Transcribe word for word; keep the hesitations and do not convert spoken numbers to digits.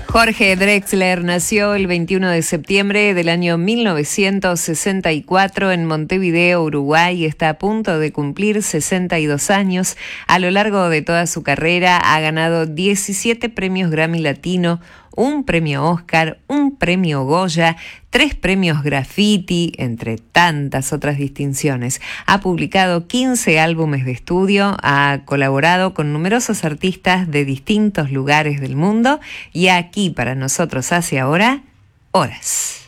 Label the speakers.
Speaker 1: Jorge Drexler nació el veintiuno de septiembre del año mil novecientos sesenta y cuatro en Montevideo, Uruguay. Está a punto de cumplir sesenta y dos años. A lo largo de toda su carrera ha ganado diecisiete premios Grammy Latino, un premio Oscar, un premio Goya, tres premios Graffiti, entre tantas otras distinciones. Ha publicado quince álbumes de estudio, ha colaborado con numerosos artistas de distintos lugares del mundo y aquí para nosotros hace ahora horas.